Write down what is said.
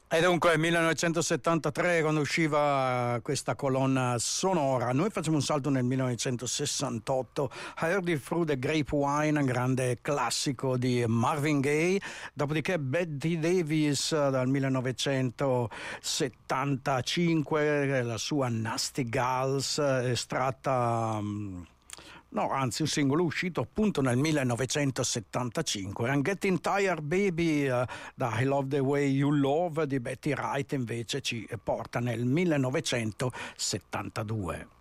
E dunque 1973 quando usciva questa colonna sonora, noi facciamo un salto nel 1968, Heard It Through the Grapevine, un grande classico di Marvin Gaye, dopodiché Betty Davis dal 1975, la sua Nasty Gals, estratta... No, anzi un singolo uscito appunto nel 1975. I'm Getting Tired Baby da I Love the Way You Love di Betty Wright invece ci porta nel 1972.